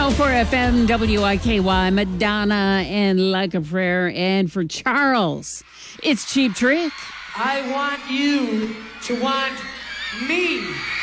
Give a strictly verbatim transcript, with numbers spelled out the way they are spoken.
oh four F M W I K Y, Madonna and Like a Prayer. And for Charles, it's Cheap Trick. I want you to want me.